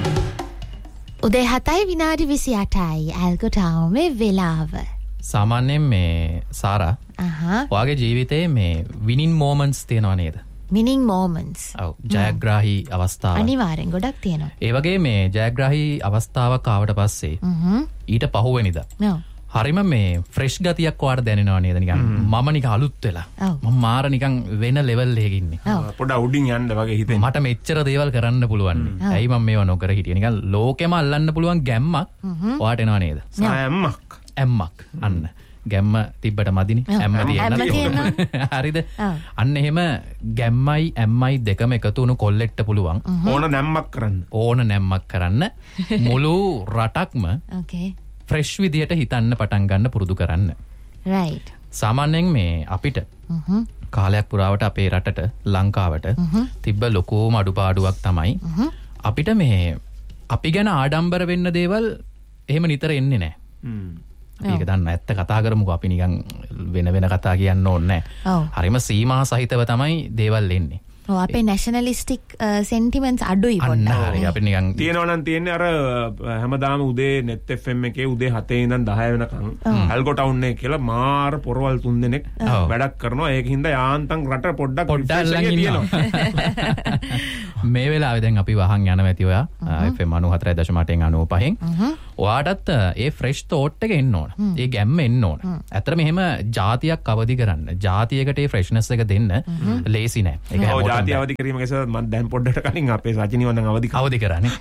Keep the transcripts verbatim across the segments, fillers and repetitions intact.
උදේ හතයි විනාඩි විසි අටයි ඇල්ගොටවුමේ වෙලාව. සාමාන්‍යයෙන් මේ සාරා ඔයාගේ ජීවිතයේ මේ විනින් මෝමන්ට්ස් තියෙනවා නේද? විනින් මෝමන්ට්ස්. ඔව් ජයග්‍රාහී අවස්ථාව. අනිවාර්යෙන් ගොඩක් තියෙනවා. ඒ වගේ මේ ජයග්‍රාහී අවස්ථාවක් ආවට පස්සේ ඊට පහුවෙනිදා. ඔව්. හරිම මේ ෆ්‍රෙෂ් ගතියක් ඔයාට දැනෙනවා නේද? නිකන් මම නිකන් අලුත් වෙලා. මම මාර නිකන් වෙන ලෙවල් එකක ඉන්නේ. පොඩ උඩින් යන්න වගේ හිතෙන. මට මෙච්චර දේවල් කරන්න පුළුවන්. ඇයි මම මේවා නොකර හිටියේ? නිකන් ලෝකෙම අල්ලන්න පුළුවන් ගැම්මක් ඔයාට එනවා නේද? ඇම්මක්. ඇම්මක්. අන්න. ගැම්ම තිබ්බට මදිනේ. ඇම්ම තියෙනවා. හරිද? අන්න එහෙම ගැම්මයි ඇම්මයි දෙකම එකතු වුණු කොල්ලෙක්ට පුළුවන් ඕන නැම්මක් කරන්න. ඕන නැම්මක් කරන්න මුළු රටක්ම okay ෆ්‍රෙෂ් විදියට හිතන්න පටන් ගන්න පුරුදු කරන්න. right. සාමාන්‍යයෙන් මේ අපිට කාලයක් පුරාවට අපේ රටට ලංකාවට තිබ්බ ලොකුම අඩුපාඩුවක් තමයි අපිට මේ අපි ගැන ආඩම්බර වෙන්න දේවල් එහෙම නිතර එන්නේ නැහැ. ඒක දන්න ඇත්ත කතා කරමුකෝ අපි නිකන් වෙන වෙන කතා කියන්න ඕනේ නැහැ. හරිම සීමා සහිතව තමයි දේවල් එන්නේ. ඔව් අපේ නැෂනලිස්ටික් සෙන්ටිමන්ට්ස් අඩුයි පොඩ්ඩක්. අන්න හරි අපි නිකන් තියෙනවා නම් තියෙන්නේ අර හැමදාම උදේ net F M එකේ උදේ හතේ ඉඳන් දහය වෙනකන් ඇල්ගෝ ටවුන් එකේ කියලා මාර පොරවල් තුන් දෙනෙක් වැඩක් කරනවා. ඒකින්ද යාන්තම් රට පොඩ්ඩක් පොඩ්ඩක් ළඟ තියෙනවා. මේ වෙලාවේ දැන් අපි වහන් යනවා ඇති ඔයා F M ninety-four point eight න් ninety-five න් ඔයාටත් ඒ ෆ්‍රෙෂ් තෝට් එක එන්න ඕන. ඒ ගැම්ම එන්න ඕන. ඇත්තට මෙහෙම જાතියක් අවදි කරන්න. જાතියකට ඒ ෆ්‍රෙෂ්නස් එක දෙන්න ලේසි නෑ. ඒක ඔව් જાතිය අවදි කිරීම ගැසවත් මම දැන් පොඩ්ඩකට කලින් අපේ සචිනිව නම් අවදි අවදි කරන්නේ.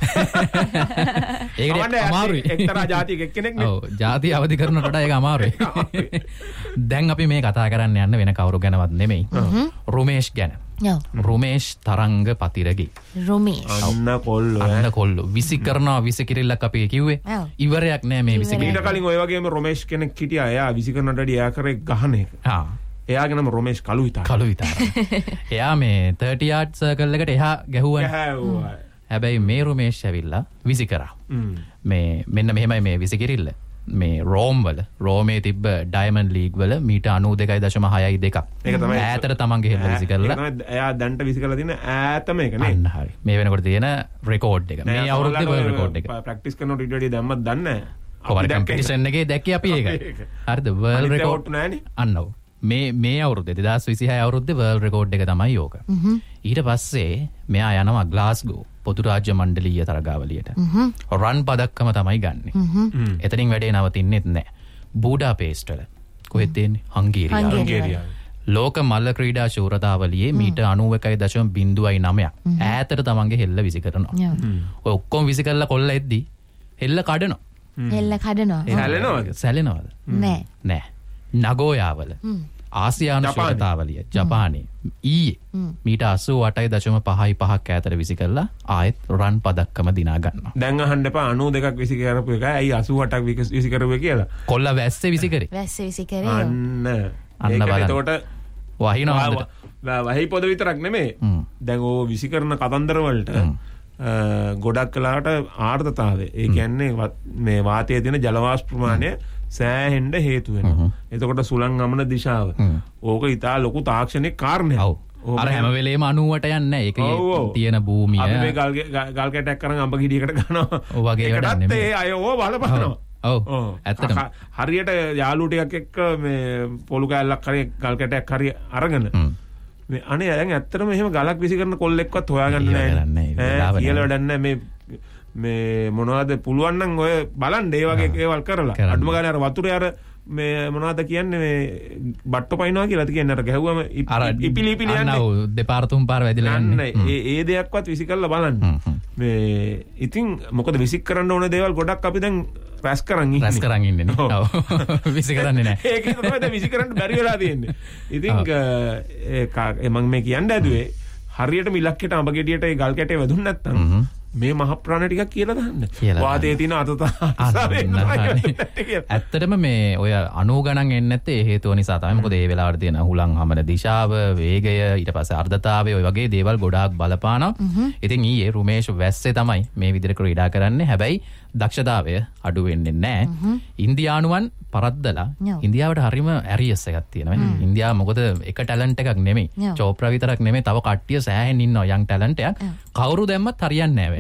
ඒකට අමාරුයි. එක්තරා જાතියක එක්කෙනෙක් නේ. ඔව් જાතිය අවදි කරනට වඩා ඒක අමාරුයි. දැන් අපි මේ කතා කරන්න යන්න වෙන කවුරු ගැනවත් නෙමෙයි. රුමේෂ් ගැන. රුමේෂ් තරංග පතිරගේ. රුමේෂ් අන්න කොල්ලෝ අන්න කොල්ලෝ විසි කරනවා විසි කිරිල්ලක් අපි කිව්වේ ඉවරයක් නෑ මේ විසි කිරිල්ල. ඊට කලින් ඔය වගේම රොමේෂ් කෙනෙක් හිටියා. එයා විසි කරනට වඩා එයා කරේ ගහන එක. ආ එයාගේ නම රොමේෂ් කළු විතාර. කළු විතාර. එයා මේ thirty yard circle එකට එහා ගැහුවා. ගැහුවා. හැබැයි මේ රුමේෂ් ඇවිල්ලා විසි කරා. මේ මෙන්න මෙහෙමයි මේ විසි කිරිල්ල. මේ රෝම් වල රෝමේ තිබ්බ ඩයමන්ඩ් ලීග් වල මීට ninety-two point six දෙකක්. ඒක තමයි ඈතට තමන්ගේ හෙල්ල විසි කරලා. ඒක තමයි එයා දැන්ට විසි කරලා තියෙන ඈතම එක නේ. අන්න හරි. මේ වෙනකොට තියෙන රෙකෝඩ් එක. මේ අවුරුද්දේ වර්ල්ඩ් රෙකෝඩ් එක. ප්‍රැක්ටිස් කරනකොට ඊට වැඩිය දැම්මත් දන්නේ නැහැ. කොහොමද කම්පිටිෂන් එකේ දැක්කේ අපි ඒක. හරිද වර්ල්ඩ් රෙකෝඩ් නෑනේ. අන්න ඔව්. මේ මේ අවුරුද්දේ twenty twenty-six අවුරුද්දේ වර්ල්ඩ් රෙකෝඩ් එක තමයි ඕක. ඊට පස්සේ මෙයා යනවා ග්ලාස්ගෝ පොදු රාජ්‍ය මණ්ඩලීය තරගාවලියට. රන් පදක්කම තමයි ගන්නෙ. එතනින් වැඩේ නවතින්නෙත් නැහැ. බූඩාපේස්ට් වල කොහෙද තියෙන්නේ? හංගේරියාව. ලෝක මල්ල ක්‍රීඩා ශූරතාවලියේ මීට ninety-one point nine ඈතට තමන්ගේ හෙල්ල විසි කරනවා. ඔය ඔක්කොම විසි කරලා කොල්ල එද්දි හෙල්ල කඩනවා. හෙල්ල කඩනවා. සැලෙනවද? සැලෙනවද? නෑ. නෑ. නගෝයාවල ආසියානු ශූරතාවලිය ජපානයේ ඊයේ මීට eighty-eight point five five ඈතට විසි කරලා ආයෙත් රන් පදක්කම දිනා ගන්නවා. දැන් අහන්න එපා ninety-two විසි කරපු එක ඇයි eighty-eight විසි කරුවේ කියලා. කොල්ල වැස්සේ විසි කරේ. වැස්සේ විසි කරේ. අන්න අන්න බලන්න. එතකොට වහිනවා. වහි පොද විතරක් නෙමෙයි. දැන් ඕ විසි කරන කතන්දර වලට ගොඩක් කලාට ආර්ධතාවය. ඒ කියන්නේ මේ වාතයේ තියෙන ජල වාෂ්ප ප්‍රමාණය සෑහෙන්න හේතු වෙනවා. එතකොට සුළං ගමන දිශාව. ඕක ඉතා ලොකු තාක්ෂණික කාරණයක්. ඔව්. අර හැම වෙලේම ninety-ට යන්නේ නැහැ. ඒකේ තියෙන භූමිය. අපි මේ ගල් ගල් කැටයක් කරන් අඹ ගෙඩියකට ගන්නවා. ඔය වගේ වැඩක් නෙමෙයි. ඒ අය ඕව බලපනවා. ඔව්. ඇත්තටම. හරියට යාළුවෝ ටිකක් එක්ක මේ පොලු කෑල්ලක් හරි ගල් කැටයක් හරි අරගෙන මේ අනේ දැන් ඇත්තටම එහෙම ගලක් විසි කරන කොල්ලෙක්වත් හොයාගන්න නැහැ. ඈ කියලා වැඩක් නැහැ මේ මේ මොනවද පුළුවන් නම් ඔය බලන්න ඒ වගේ ඒවල් කරලා අඩුම ගානේ අර වතුරේ අර මේ මොනවද කියන්නේ මේ බට්ටෝ පයින්නවා කියලාද කියන්නේ අර ගැහුවම ඉපිලි ඉපිලි යන්නේ අනෝ දෙපාර තුන් පාර වැදිලා යන්නේ ඒ ඒ දෙයක්වත් විසි කරලා බලන්න මේ ඉතින් මොකද විසි කරන්න ඕන දේවල් ගොඩක් අපි දැන් රැස් කරන් ඉන්නේ රැස් කරන් ඉන්නේ නේ ඔව් විසි කරන්නේ නැහැ ඒක තමයි දැන් විසි කරන්න බැරි වෙලා තියෙන්නේ ඉතින් ඒ මම මේ කියන්න ඇදුවේ හරියට මිලක්කේට අඹ ගෙඩියට ඒ ගල් කැටේ වැදුන්නේ නැත්තම් මේ මහ ප්‍රාණ ටිකක් කියලා දාන්න. වාතයේ තියෙන අතත ඇත්තටම මේ ඔය අනූ ගණන් එන්නේ නැත්තේ ඒ හේතුව නිසා තමයි. මොකද ඒ වෙලාවට තියෙන හුලං හමන දිශාව, වේගය, ඊට පස්සේ අර්ධතාවය ඔය වගේ දේවල් ගොඩාක් බලපානවා. ඉතින් ඊයේ රුමේෂ් වැස්සේ තමයි මේ විදිහට ක්‍රීඩා කරන්නේ. හැබැයි දක්ෂතාවය අඩු වෙන්නේ නැහැ. ඉන්දියානුවන් පරද්දලා ඉන්දියාවට හරිම ඇරියස් එකක් තියෙනවා. ඉන්දියාව මොකද එක ටැලන්ට් එකක් නෙමෙයි. චෝප්‍රා විතරක් නෙමෙයි තව කට්ටිය සෑහෙන ඉන්නවා යන් ටැලන්ට් එකක්. කවුරු දැම්මත් හරියන්නේ නැහැ.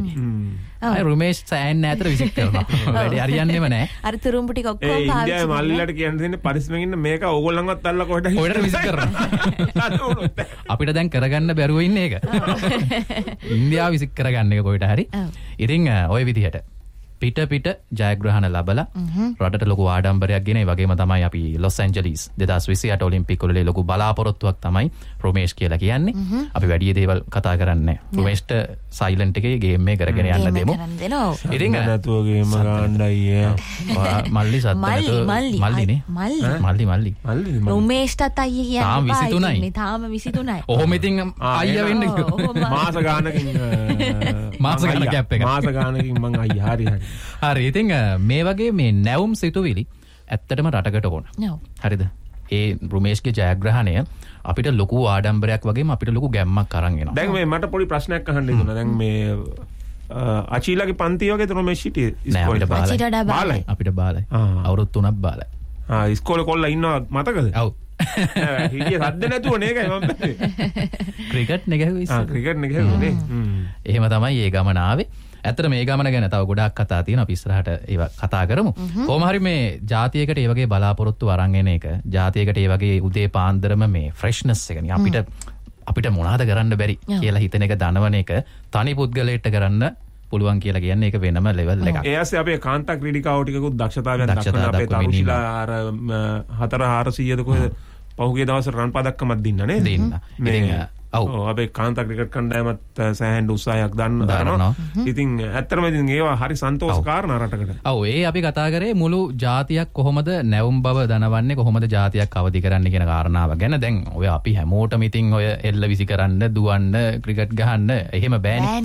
වැඩි. අය රුමේෂ් සෑන් ඇතර විසිට කරනවා. වැඩි හරියන්නේම නැහැ. අර තුරුම්පු ටික ඔක්කොම පාවිච්චි කරනවා. ඒ ඉන්දියාවේ මල්ලිලට කියන්න දෙන්නේ පරිස්සමෙන් ඉන්න මේක ඕගොල්ලන්වත් අල්ල කොහෙට කොහෙට විසිට කරනවා. අපිට දැන් කරගන්න බැරුව ඉන්නේ ඒක. ඉන්දියාව විසිට කරගන්න එක කොහෙට හරි. ඉතින් ඔය විදිහට පිට පිට ජයග්‍රහණ ලබලා රටට ලොකු ආඩම්බරයක් ගෙන ඒ වගේම තමයි අපි ලොස් ඇන්ජලිස් දෙදාස් විසිඅට ඔලිම්පික් වලදී ලොකු බලාපොරොත්තුවක් තමයි රොමේෂ් කියලා කියන්නේ. අපි වැඩි දේවල් කතා කරන්නේ නැහැ. රොමේෂ්ට සයිලන්ට් එකේ ගේම් එක කරගෙන යන්න දෙමු. ඉතින් නැතුව ගේම ගන්නයි මල්ලි සද්ද නැතුව මල්ලිනේ මල්ලි මල්ලි මල්ලි රොමේෂ්ටත් අයියා කියන්නේ තාම විසිතුනයි. තාම විසිතුනයි. ඔහොම ඉතින් අයියා වෙන්න මාස ගානකින් මාස ගාන කැප් එක මාස ගානකින් මං අයියා හරි හරි හරි ඉතින් මේ වගේ මේ නැවුම් සිතුවිලි ඇත්තටම රටකට ඕන. හරිද? ඒ රුමේෂ්ගේ ජයග්‍රහණය අපිට ලොකු ආඩම්බරයක් වගේම අපිට ලොකු ගැම්මක් අරන් එනවා. දැන් මේ මට පොඩි ප්‍රශ්නයක් අහන්න ඉදුණා. දැන් මේ අචීලාගේ පන්ති වගේ රුමේෂ් හිටියේ ඉස්කෝලේ. අචීලාට බාලයි. අපිට බාලයි. අවුරුදු තුනක් බාලයි. ආ ඉස්කෝලේ කොල්ලා ඉන්නවා මතකද? ඔව්. හිටියේ සද්ද නැතුව නේකයි මම බැලුවේ. ක්‍රිකට් නෙගහුවේ. ආ ක්‍රිකට් නෙගහුවේ. එහෙම තමයි මේ ගමන ආවේ. ඇත්තට මේ ගමන ගැන තව ගොඩාක් කතා තියෙනවා. අපි ඉස්සරහට ඒවා කතා කරමු. කොහොම හරි මේ ජාතියකට ඒ වගේ බලාපොරොත්තු අරන් එන එක, ජාතියකට ඒ වගේ උදේ පාන්දරම මේ ෆ්‍රෙෂ්නස් එක නේ අපිට අපිට මොනවාද කරන්න බැරි කියලා හිතන එක දනවන එක තනි පුද්ගලයෙක්ට කරන්න පුළුවන් කියලා කියන්නේ ඒක වෙනම ලෙවල් එකක්. ඒ ඇස්සේ අපේ කාන්තා ක්‍රීඩිකාව ටිකකුත් දක්ෂතාවයක් දක්වන අපේ තරුෂිලා අර හතර හාරසියද කොහෙද පහුගිය දවස් රන් පදක්කමක් දින්න නේද? දින්න. ඉතින් ඔව් අපේ කාන්තා ක්‍රිකට් කණ්ඩායමත් සෑහෙන උත්සාහයක් ගන්නවා. ඉතින් ඇත්තටම ඉතින් ඒවා හරි සන්තෝෂ කාරණා රටකට. ඔව් ඒ අපි කතා කරේ මුළු ජාතියක් කොහොමද නැවුම් බව දනවන්නේ, කොහොමද ජාතියක් අවදි කරන්න කියන කාරණාව ගැන. දැන් ඔය අපි හැමෝටම ඉතින් ඔය එල්ල විසි කරන්න, දුවන්න, ක්‍රිකට් ගහන්න එහෙම බෑනේ.